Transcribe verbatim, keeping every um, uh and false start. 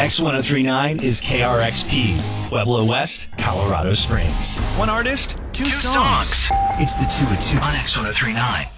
X ten thirty-nine is K R X P, Pueblo West, Colorado Springs. One artist, two, Two songs. songs. It's the two of two on X ten thirty-nine.